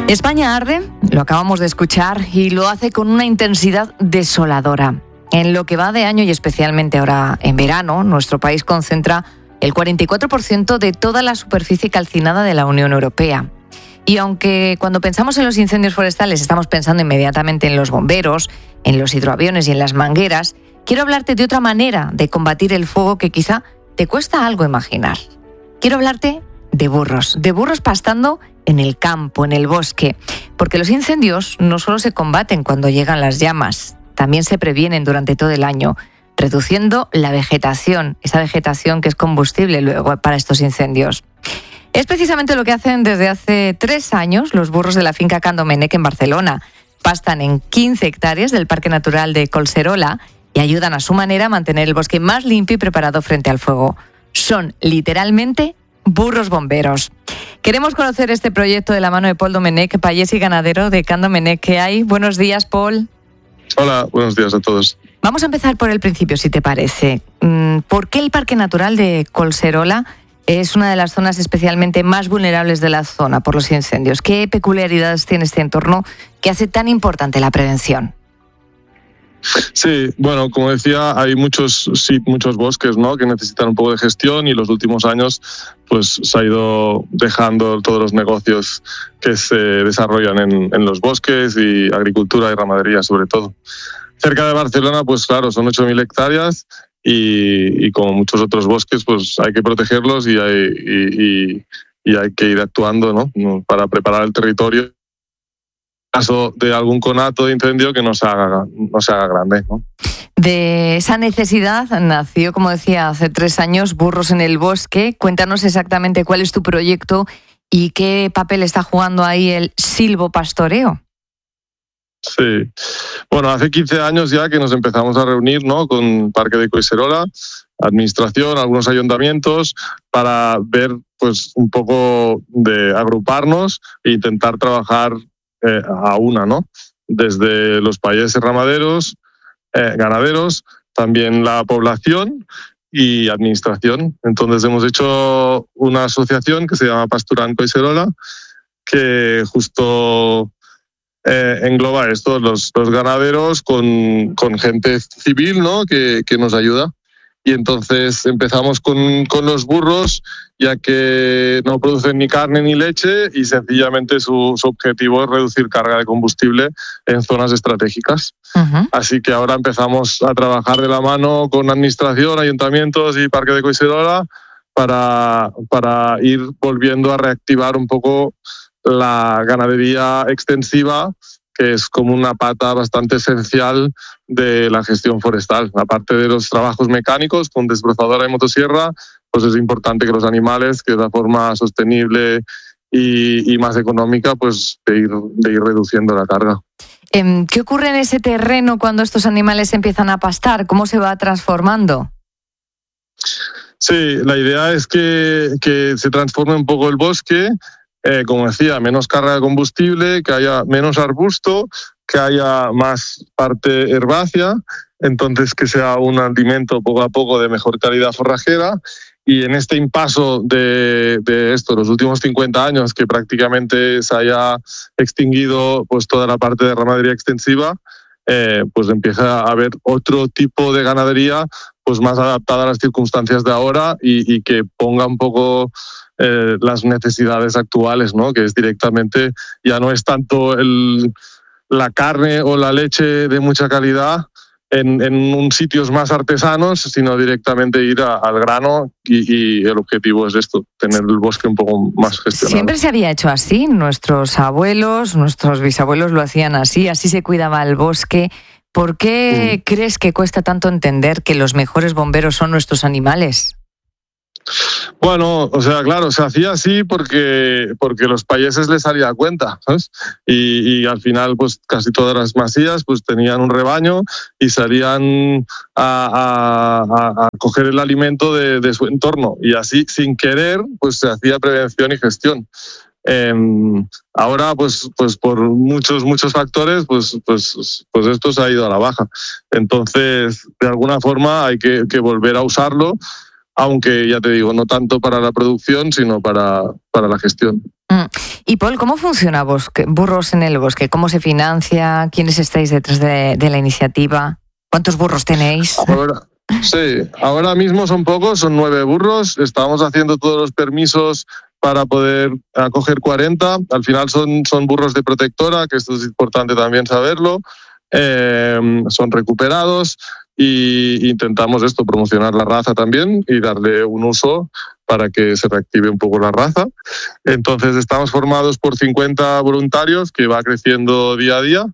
España arde, lo acabamos de escuchar, y lo hace con una intensidad desoladora. En lo que va de año y especialmente ahora en verano, nuestro país concentra el 44% de toda la superficie calcinada de la Unión Europea. Y aunque cuando pensamos en los incendios forestales estamos pensando inmediatamente en los bomberos, en los hidroaviones y en las mangueras, quiero hablarte de otra manera de combatir el fuego que quizá te cuesta algo imaginar. Quiero hablarte de burros pastando en el campo, en el bosque, porque los incendios no solo se combaten cuando llegan las llamas, también se previenen durante todo el año, reduciendo la vegetación, esa vegetación que es combustible luego para estos incendios. Es precisamente lo que hacen desde hace 3 años los burros de la finca Can Domènec en Barcelona. Pastan en 15 hectáreas del Parque Natural de Collserola y ayudan a su manera a mantener el bosque más limpio y preparado frente al fuego. Son literalmente burros bomberos. Queremos conocer este proyecto de la mano de Pol Domènec, payés y ganadero de Can Domènec. ¿Qué hay? Buenos días, Pol. Hola, buenos días a todos. Vamos a empezar por el principio, si te parece. ¿Por qué el Parque Natural de Collserola es una de las zonas especialmente más vulnerables de la zona por los incendios? ¿Qué peculiaridades tiene este entorno que hace tan importante la prevención? Sí, bueno, como decía, hay muchos bosques, ¿no?, que necesitan un poco de gestión, y los últimos años pues se ha ido dejando todos los negocios que se desarrollan en los bosques, y agricultura y ramadería sobre todo. Cerca de Barcelona, pues claro, son 8.000 hectáreas y como muchos otros bosques, pues hay que protegerlos y hay que ir actuando, ¿no?, para preparar el territorio caso de algún conato de incendio que no se haga grande, ¿no? De esa necesidad nació, como decía, hace 3 años, Burros en el Bosque. Cuéntanos exactamente cuál es tu proyecto y qué papel está jugando ahí el silvopastoreo. Sí, bueno, hace 15 años ya que nos empezamos a reunir, ¿no?, con Parque de Collserola, administración, algunos ayuntamientos, para ver pues un poco de agruparnos e intentar trabajar a una, ¿no? Desde los payeses ramaderos, ganaderos, también la población y administración. Entonces hemos hecho una asociación que se llama Pasturant Collserola, que justo engloba esto, los ganaderos con gente civil, ¿no?, que nos ayuda. Y entonces empezamos con los burros, ya que no producen ni carne ni leche, y sencillamente su objetivo es reducir carga de combustible en zonas estratégicas. Uh-huh. Así que ahora empezamos a trabajar de la mano con administración, ayuntamientos y Parque de Collserola para ir volviendo a reactivar un poco la ganadería extensiva, que es como una pata bastante esencial de la gestión forestal. Aparte de los trabajos mecánicos con desbrozadora y motosierra, pues es importante que los animales, que de la forma sostenible y más económica, pues de ir reduciendo la carga. ¿Qué ocurre en ese terreno cuando estos animales empiezan a pastar? ¿Cómo se va transformando? Sí, la idea es que se transforme un poco el bosque, como decía, menos carga de combustible, que haya menos arbusto, que haya más parte herbácea, entonces que sea un alimento poco a poco de mejor calidad forrajera. Y en este impaso de esto, los últimos 50 años, que prácticamente se haya extinguido pues toda la parte de ramadería extensiva, pues empieza a haber otro tipo de ganadería pues más adaptada a las circunstancias de ahora y que ponga un poco las necesidades actuales, ¿no?, que es directamente, ya no es tanto la carne o la leche de mucha calidad en sitios más artesanos, sino directamente ir al grano, y el objetivo es esto, tener el bosque un poco más gestionado. Siempre se había hecho así, nuestros abuelos, nuestros bisabuelos lo hacían así se cuidaba el bosque. ¿Por qué crees que cuesta tanto entender que los mejores bomberos son nuestros animales? Bueno, o sea, claro, se hacía así porque los payeses les salía a cuenta, ¿sabes? Y al final, pues casi todas las masías pues tenían un rebaño y salían a coger el alimento de su entorno, y así, sin querer, pues se hacía prevención y gestión. Ahora, pues por muchos factores, pues esto se ha ido a la baja. Entonces, de alguna forma hay que volver a usarlo, aunque ya te digo, no tanto para la producción, sino para la gestión. Y Paul, ¿cómo funciona Burros en el Bosque? ¿Cómo se financia? ¿Quiénes estáis detrás de la iniciativa? ¿Cuántos burros tenéis? Ahora mismo son pocos, son 9 burros. Estamos haciendo todos los permisos para poder acoger 40. Al final son burros de protectora, que esto es importante también saberlo. Son recuperados y intentamos promocionar la raza también y darle un uso para que se reactive un poco la raza. Entonces estamos formados por 50 voluntarios que va creciendo día a día.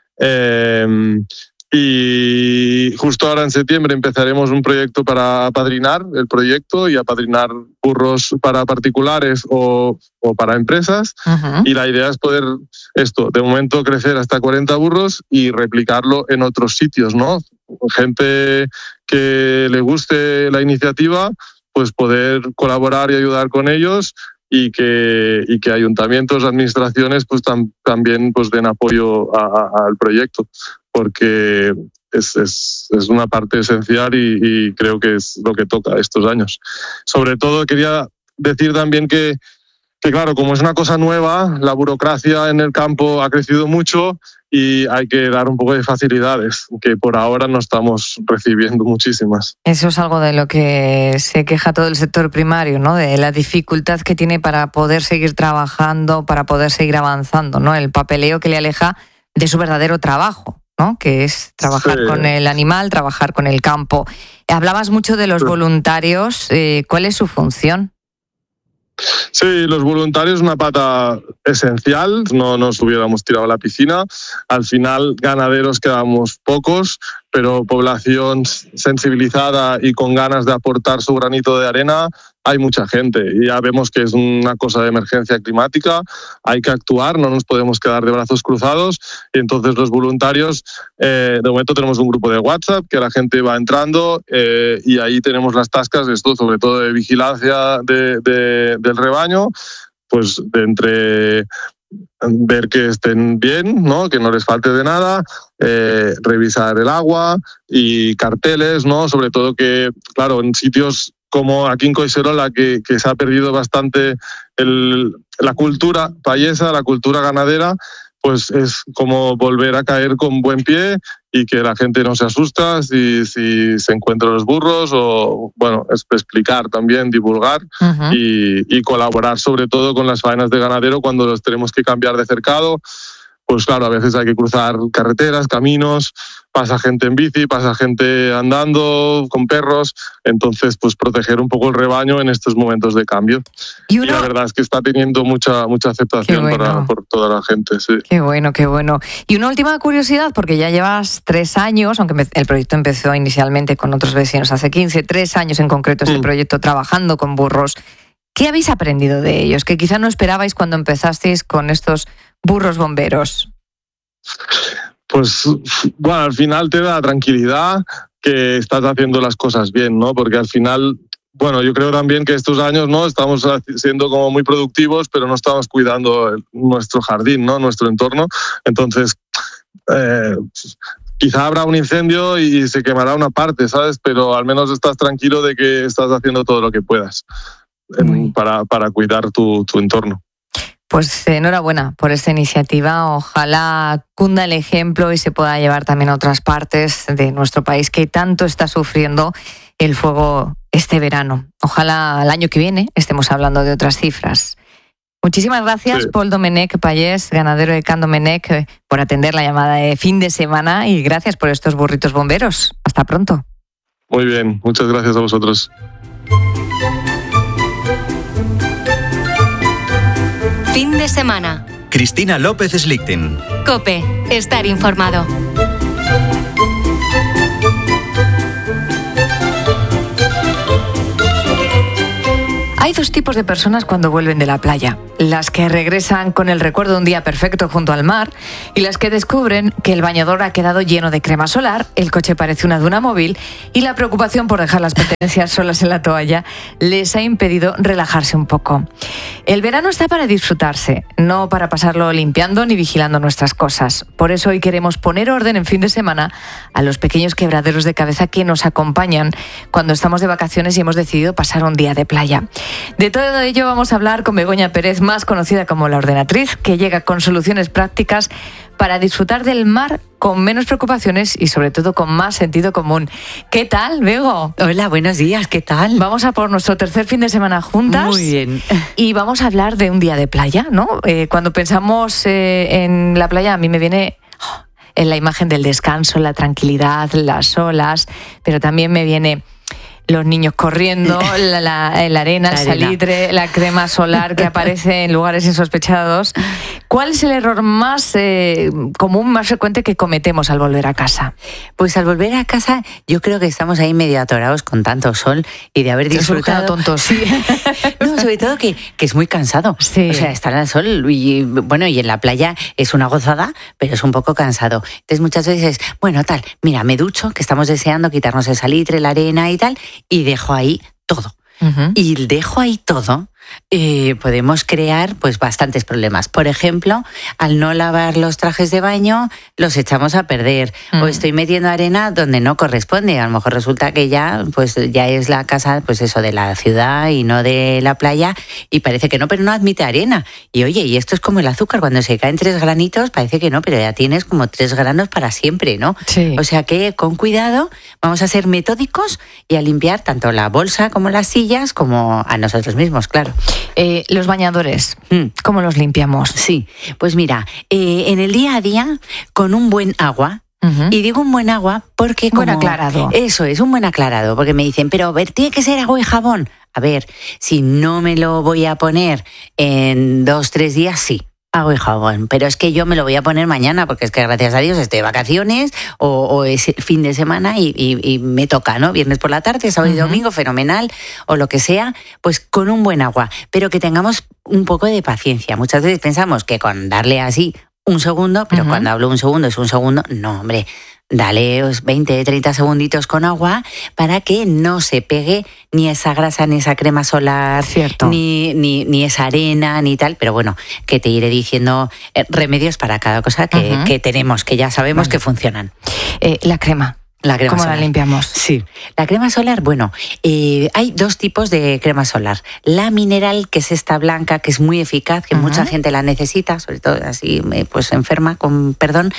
Y justo ahora en septiembre empezaremos un proyecto para apadrinar el proyecto y apadrinar burros para particulares o para empresas. Uh-huh. Y la idea es poder de momento crecer hasta 40 burros y replicarlo en otros sitios, ¿no? Gente que le guste la iniciativa, pues poder colaborar y ayudar con ellos y que ayuntamientos, administraciones pues también pues den apoyo al proyecto, porque es una parte esencial y creo que es lo que toca estos años. Sobre todo quería decir también que claro, como es una cosa nueva, la burocracia en el campo ha crecido mucho y hay que dar un poco de facilidades, que por ahora no estamos recibiendo muchísimas. Eso es algo de lo que se queja todo el sector primario, ¿no? De la dificultad que tiene para poder seguir trabajando, para poder seguir avanzando, ¿no? El papeleo que le aleja de su verdadero trabajo, ¿no? Que es trabajar con el animal, trabajar con el campo. Hablabas mucho de los voluntarios. ¿Cuál es su función? Sí, los voluntarios una pata esencial, no nos hubiéramos tirado a la piscina. Al final, ganaderos quedamos pocos, pero población sensibilizada y con ganas de aportar su granito de arena, hay mucha gente. Y ya vemos que es una cosa de emergencia climática, hay que actuar, no nos podemos quedar de brazos cruzados. Y entonces los voluntarios, de momento tenemos un grupo de WhatsApp que la gente va entrando y ahí tenemos las tascas, sobre todo de vigilancia del rebaño, pues de entre ver que estén bien, ¿no? Que no les falte de nada, revisar el agua y carteles, ¿no? Sobre todo que, claro, en sitios como aquí en Collserola, que se ha perdido bastante la cultura payesa, la cultura ganadera, pues es como volver a caer con buen pie y que la gente no se asusta si se encuentran los burros o, bueno, es explicar también, divulgar. Uh-huh. y colaborar sobre todo con las faenas de ganadero cuando los tenemos que cambiar de cercado. Pues claro, a veces hay que cruzar carreteras, caminos, pasa gente en bici, pasa gente andando con perros, entonces pues proteger un poco el rebaño en estos momentos de cambio. Y la verdad es que está teniendo mucha aceptación por toda la gente. Sí. Qué bueno, qué bueno. Y una última curiosidad, porque ya llevas 3 años, aunque el proyecto empezó inicialmente con otros vecinos hace 15, 3 años en concreto este proyecto trabajando con burros. ¿Qué habéis aprendido de ellos que quizá no esperabais cuando empezasteis con estos burros bomberos? Pues bueno, al final te da tranquilidad que estás haciendo las cosas bien, ¿no? Porque al final, bueno, yo creo también que estos años, ¿no? Estamos siendo como muy productivos, pero no estamos cuidando nuestro jardín, ¿no? Nuestro entorno. Entonces, quizá habrá un incendio y se quemará una parte, ¿sabes? Pero al menos estás tranquilo de que estás haciendo todo lo que puedas para cuidar tu entorno. Pues enhorabuena por esta iniciativa. Ojalá cunda el ejemplo y se pueda llevar también a otras partes de nuestro país que tanto está sufriendo el fuego este verano. Ojalá el año que viene estemos hablando de otras cifras. Muchísimas gracias, Paul Domenech Pallés, ganadero de Can Domenech, por atender la llamada de fin de semana y gracias por estos burritos bomberos. Hasta pronto. Muy bien, muchas gracias a vosotros. Fin de semana. Cristina López Slichting. COPE. Estar informado. Hay 2 tipos de personas cuando vuelven de la playa. Las que regresan con el recuerdo de un día perfecto junto al mar y las que descubren que el bañador ha quedado lleno de crema solar, el coche parece una duna móvil y la preocupación por dejar las pertenencias solas en la toalla les ha impedido relajarse un poco. El verano está para disfrutarse, no para pasarlo limpiando ni vigilando nuestras cosas. Por eso hoy queremos poner orden en fin de semana a los pequeños quebraderos de cabeza que nos acompañan cuando estamos de vacaciones y hemos decidido pasar un día de playa. De todo ello vamos a hablar con Begoña Pérez, más conocida como La Ordenatriz, que llega con soluciones prácticas para disfrutar del mar con menos preocupaciones y sobre todo con más sentido común. ¿Qué tal, Bego? Hola, buenos días, ¿qué tal? Vamos a por nuestro tercer fin de semana juntas. Muy bien. Y vamos a hablar de un día de playa, ¿no? Cuando pensamos en la playa, a mí me viene en la imagen del descanso, la tranquilidad, las olas, pero también me viene los niños corriendo, la arena, el salitre, la crema solar que aparece en lugares insospechados. ¿Cuál es el error más común, más frecuente que cometemos al volver a casa? Pues al volver a casa yo creo que estamos ahí medio atorados con tanto sol y de haber disfrutado. Tontos. Sí. No, sobre todo que es muy cansado. Sí. O sea, estar al sol y bueno, y en la playa es una gozada, pero es un poco cansado. Entonces muchas veces, bueno, tal, mira, me ducho, que estamos deseando quitarnos el salitre, la arena y tal, y dejo ahí todo. Uh-huh. Y dejo ahí todo, podemos crear pues bastantes problemas. Por ejemplo, al no lavar los trajes de baño, los echamos a perder. O estoy metiendo arena donde no corresponde. A lo mejor resulta que ya es la casa, pues eso, de la ciudad y no de la playa, y parece que no, pero no admite arena. Y oye, y esto es como el azúcar, cuando se caen 3 granitos, parece que no, pero ya tienes como 3 granos para siempre, ¿no? Sí. O sea que con cuidado vamos a ser metódicos y a limpiar tanto la bolsa como las sillas, como a nosotros mismos, claro. Los bañadores, ¿cómo los limpiamos? Sí, pues mira, en el día a día, con un buen agua. Uh-huh. Y digo un buen agua porque como... Buen aclarado. Eso es, un buen aclarado, porque me dicen, pero tiene que ser agua y jabón. A ver, si no me lo voy a poner en 2-3 días, sí. Agua y jabón, pero es que yo me lo voy a poner mañana porque es que gracias a Dios estoy de vacaciones o es fin de semana y me toca, ¿no? Viernes por la tarde, sábado y domingo, fenomenal, o lo que sea, pues con un buen agua, pero que tengamos un poco de paciencia. Muchas veces pensamos que con darle así un segundo, pero cuando hablo un segundo es un segundo, no, hombre, dale 20, 30 segunditos con agua para que no se pegue ni esa grasa, ni esa crema solar, ni esa arena, ni tal. Pero bueno, que te iré diciendo remedios para cada cosa que tenemos, que ya sabemos que funcionan. La crema. ¿Cómo solar. La limpiamos? Sí, la crema solar, bueno, hay 2 tipos de crema solar. La mineral, que es esta blanca, que es muy eficaz, que mucha gente la necesita, sobre todo así, pues enferma, con perdón,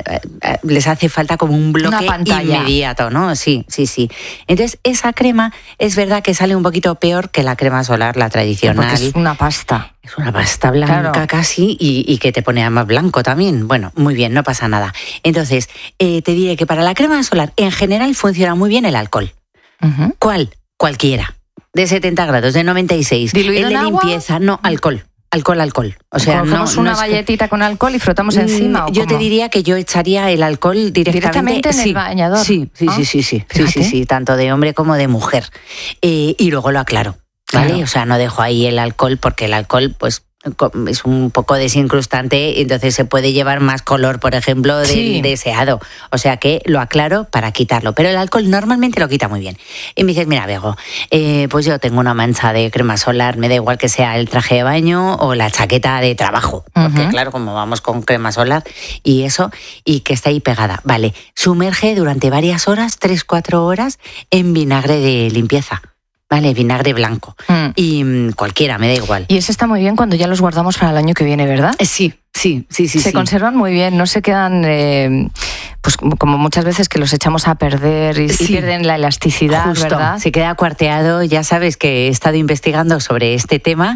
les hace falta como un bloque inmediato, ¿no? Sí. Entonces, esa crema es verdad que sale un poquito peor que la crema solar, la tradicional. Porque es una pasta. Es una pasta blanca casi y que te pone más blanco también. Bueno, muy bien, no pasa nada. Entonces, te diré que para la crema solar en general funciona muy bien el alcohol. Uh-huh. ¿Cuál? Cualquiera. De 70 grados, de 96. ¿Diluido el de en agua? limpieza, no, alcohol. Alcohol. O sea, cogemos una galletita con alcohol y frotamos encima. Yo te diría que yo echaría el alcohol directamente en el bañador. Sí, tanto de hombre como de mujer. Y luego lo aclaro. ¿Vale? Claro. O sea, no dejo ahí el alcohol porque el alcohol, pues, es un poco desincrustante y entonces se puede llevar más color, por ejemplo, del deseado. O sea que lo aclaro para quitarlo. Pero el alcohol normalmente lo quita muy bien. Y me dices, mira, Bego, pues yo tengo una mancha de crema solar, me da igual que sea el traje de baño o la chaqueta de trabajo. Porque claro, como vamos con crema solar y eso, y que está ahí pegada. Vale, sumerge durante varias horas, 3-4 horas, en vinagre de limpieza. Vale, vinagre blanco. Y cualquiera, me da igual. Y eso está muy bien cuando ya los guardamos para el año que viene, ¿verdad? Sí. Se conservan muy bien, no se quedan, pues como muchas veces que los echamos a perder y pierden la elasticidad, justo, ¿verdad? Se queda cuarteado. Ya sabes que he estado investigando sobre este tema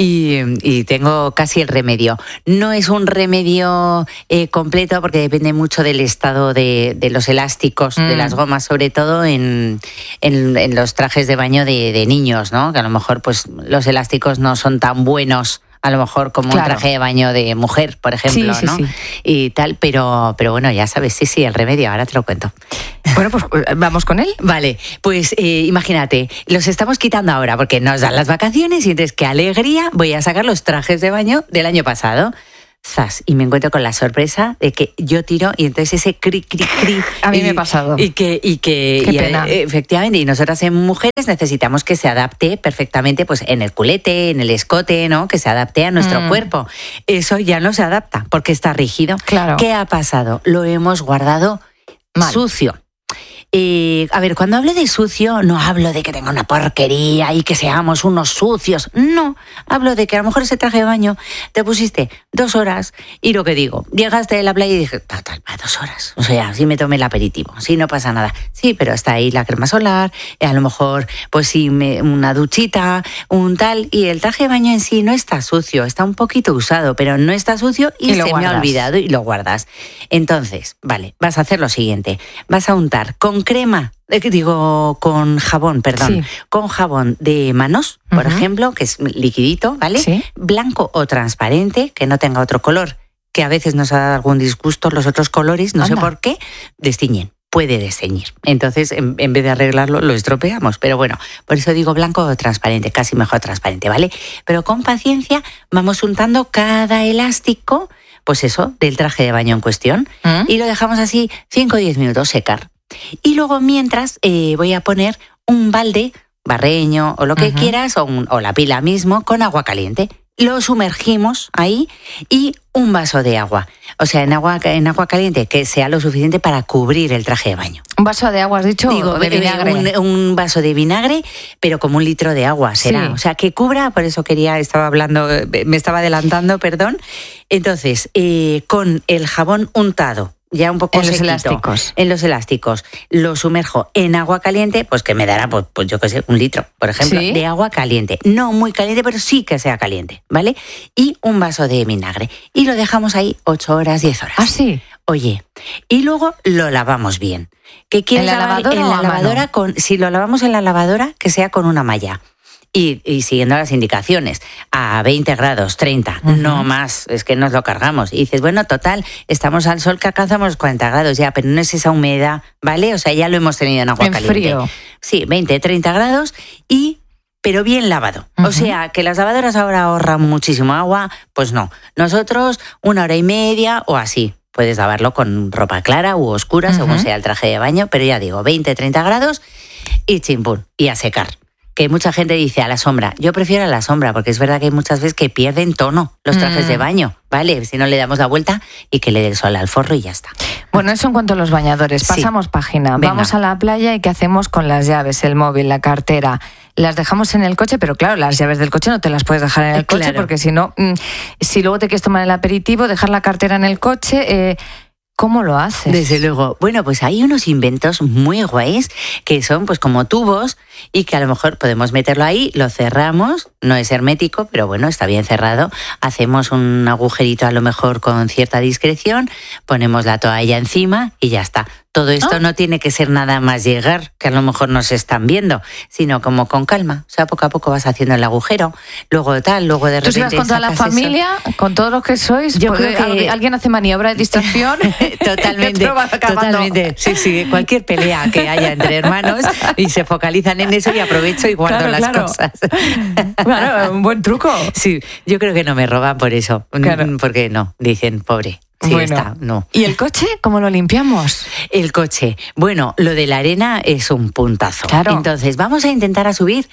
y tengo casi el remedio. No es un remedio completo porque depende mucho del estado de los elásticos, de las gomas, sobre todo en los trajes de baño de niños, ¿no? Que a lo mejor pues los elásticos no son tan buenos a lo mejor como un traje de baño de mujer, por ejemplo, ¿no? Sí. Y tal, pero bueno, ya sabes, sí, el remedio, ahora te lo cuento. Bueno, pues vamos con él. Vale, pues imagínate, los estamos quitando ahora porque nos dan las vacaciones y entonces qué alegría, voy a sacar los trajes de baño del año pasado. Zas, y me encuentro con la sorpresa de que yo tiro y entonces ese cri. A mí me ha pasado. Qué pena. Efectivamente, y nosotras en mujeres necesitamos que se adapte perfectamente pues en el culete, en el escote, ¿no? Que se adapte a nuestro cuerpo. Eso ya no se adapta porque está rígido. Claro. ¿Qué ha pasado? Lo hemos guardado mal. Sucio. A ver, cuando hablo de sucio, no hablo de que tenga una porquería y que seamos unos sucios. No, hablo de que a lo mejor ese traje de baño te pusiste 2 horas y lo que digo, llegaste de la playa y dije, total, para 2 horas. O sea, sí me tomé el aperitivo, sí, no pasa nada. Sí, pero está ahí la crema solar, a lo mejor, pues sí, una duchita, un tal, y el traje de baño en sí no está sucio, está un poquito usado, pero no está sucio y se me ha olvidado y lo guardas. Entonces, vale, vas a hacer lo siguiente, vas a untar con crema, con jabón, perdón, sí. Con jabón de manos, por ejemplo, que es liquidito, ¿vale? Sí. Blanco o transparente, que no tenga otro color, que a veces nos ha dado algún disgusto los otros colores, no sé por qué, destiñen. Puede desteñir. Entonces, en vez de arreglarlo, lo estropeamos. Pero bueno, por eso digo blanco o transparente, casi mejor transparente, ¿vale? Pero con paciencia vamos untando cada elástico, pues eso, del traje de baño en cuestión, y lo dejamos así 5 o 10 minutos secar. Y luego, mientras, voy a poner un balde, barreño o lo que quieras, o la pila mismo, con agua caliente. Lo sumergimos ahí y un vaso de agua. O sea, en agua caliente, que sea lo suficiente para cubrir el traje de baño. ¿Un vaso de agua has dicho? Digo, de vinagre. Un vaso de vinagre, pero como 1 litro de agua será. Sí. O sea, que cubra, por eso me estaba adelantando, perdón. Entonces, con el jabón untado, ya un poco en los elásticos. En los elásticos. Lo sumerjo en agua caliente, pues que me dará, pues yo qué sé, 1 litro, por ejemplo, ¿sí? De agua caliente. No muy caliente, pero sí que sea caliente, ¿vale? Y un vaso de vinagre. Y lo dejamos ahí 8 horas, 10 horas. ¿Ah, sí? Oye, y luego lo lavamos bien. ¿Qué quieres lavar? En la lavadora, si lo lavamos en la lavadora, que sea con una malla. Y siguiendo las indicaciones, a 20 grados, 30, no más, es que nos lo cargamos. Y dices, bueno, total, estamos al sol que alcanzamos 40 grados ya, pero no es esa humedad, ¿vale? O sea, ya lo hemos tenido en agua caliente. Frío. Sí, 20, 30 grados pero bien lavado. O sea, que las lavadoras ahora ahorran muchísimo agua, pues no. Nosotros 1 hora y media o así. Puedes lavarlo con ropa clara u oscura, según sea el traje de baño, pero ya digo, 20, 30 grados y chimpún, y a secar. Que mucha gente dice a la sombra. Yo prefiero a la sombra, porque es verdad que hay muchas veces que pierden tono los trajes de baño, ¿vale? Si no le damos la vuelta y que le dé el sol al forro y ya está. Bueno, eso en cuanto a los bañadores. Pasamos página. Venga. Vamos a la playa y ¿qué hacemos con las llaves, el móvil, la cartera? Las dejamos en el coche, pero claro, las llaves del coche no te las puedes dejar en el coche, porque si no, si luego te quieres tomar el aperitivo, dejar la cartera en el coche... ¿Cómo lo haces? Desde luego. Bueno, pues hay unos inventos muy guays que son pues como tubos y que a lo mejor podemos meterlo ahí, lo cerramos, no es hermético, pero bueno, está bien cerrado. Hacemos un agujerito a lo mejor con cierta discreción, ponemos la toalla encima y ya está. Todo esto no tiene que ser nada más llegar, que a lo mejor nos están viendo, sino como con calma. O sea, poco a poco vas haciendo el agujero, luego de repente... ¿Tú si vas con toda la familia, con todos los que sois? Yo creo que alguien hace maniobra de distracción. Totalmente. Sí, cualquier pelea que haya entre hermanos y se focalizan en eso y aprovecho y guardo las cosas. Claro, un buen truco. Sí, yo creo que no me roban por eso, porque no, dicen, pobre. Sí, bueno, está, no. ¿Y el coche? ¿Cómo lo limpiamos? El coche. Bueno, lo de la arena es un puntazo. Claro. Entonces, vamos a intentar subir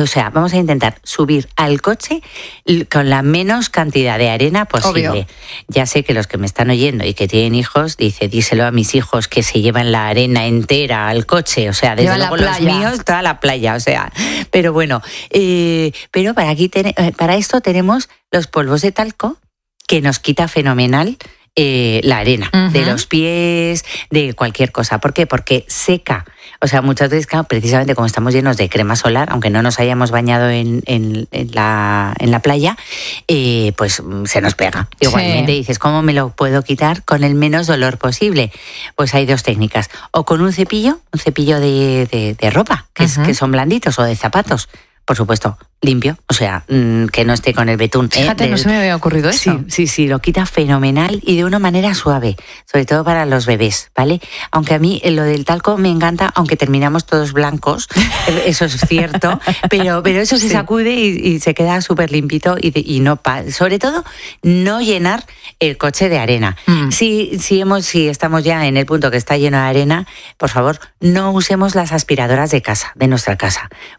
al coche con la menos cantidad de arena posible. Obvio. Ya sé que los que me están oyendo y que tienen hijos, díselo a mis hijos que se llevan la arena entera al coche. O sea, desde luego los míos, toda la playa. O sea, pero bueno. Pero para esto tenemos los polvos de talco que nos quita fenomenal la arena de los pies, de cualquier cosa. ¿Por qué? Porque seca. O sea, muchas veces, claro, precisamente como estamos llenos de crema solar, aunque no nos hayamos bañado en la playa, pues se nos pega. Igualmente dices, ¿cómo me lo puedo quitar con el menos dolor posible? Pues hay 2 técnicas. O con un cepillo de ropa, que son blanditos, o de zapatos. Por supuesto, limpio, o sea, que no esté con el betún. Fíjate, no se me había ocurrido eso. Sí, lo quita fenomenal y de una manera suave, sobre todo para los bebés, ¿vale? Aunque a mí lo del talco me encanta, aunque terminamos todos blancos, eso es cierto, pero eso se sacude y se queda súper limpito y no, sobre todo, no llenar el coche de arena. Si estamos ya en el punto que está lleno de arena, por favor, no usemos las aspiradoras de nuestra casa,